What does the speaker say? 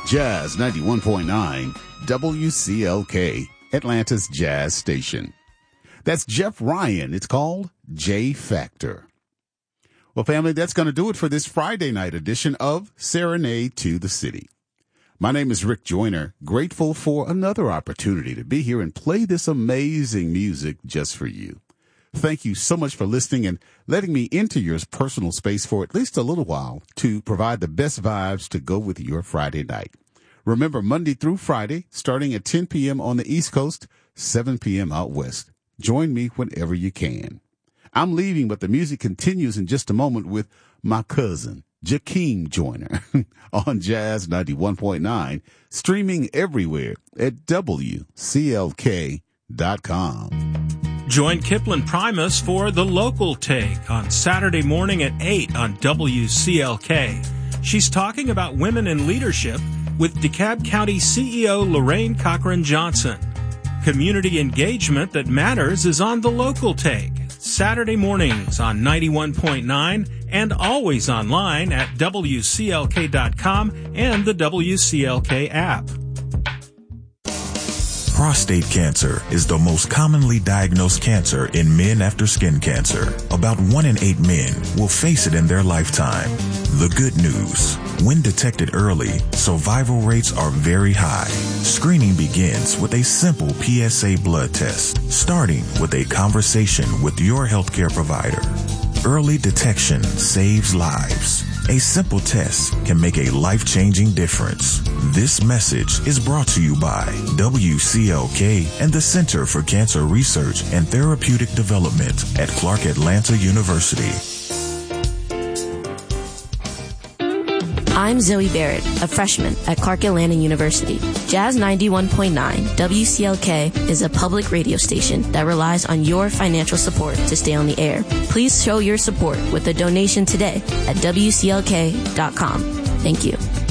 Jazz 91.9 WCLK, Atlanta's Jazz Station. That's Jeff Ryan. It's called J Factor. Well, family, that's going to do it for this Friday night edition of Serenade to the City. My name is Rick Joyner, grateful for another opportunity to be here and play this amazing music just for you. Thank you so much for listening and letting me into your personal space for at least a little while to provide the best vibes to go with your Friday night. Remember, Monday through Friday, starting at 10 p.m. on the East Coast, 7 p.m. out West. Join me whenever you can. I'm leaving, but the music continues in just a moment with my cousin, Jakeem Joyner, on Jazz 91.9, streaming everywhere at WCLK.com. Join Kipling Primus for The Local Take on Saturday morning at 8 on WCLK. She's talking about women in leadership with DeKalb County CEO Lorraine Cochran Johnson. Community engagement that matters is on The Local Take, Saturday mornings on 91.9 and always online at WCLK.com and the WCLK app. Prostate cancer is the most commonly diagnosed cancer in men after skin cancer. About 1 in 8 men will face it in their lifetime. The good news, when detected early, survival rates are very high. Screening begins with a simple PSA blood test, starting with a conversation with your healthcare provider. Early detection saves lives. A simple test can make a life-changing difference. This message is brought to you by WCLK and the Center for Cancer Research and Therapeutic Development at Clark Atlanta University. I'm Zoe Barrett, a freshman at Clark Atlanta University. Jazz 91.9 WCLK is a public radio station that relies on your financial support to stay on the air. Please show your support with a donation today at WCLK.com. Thank you.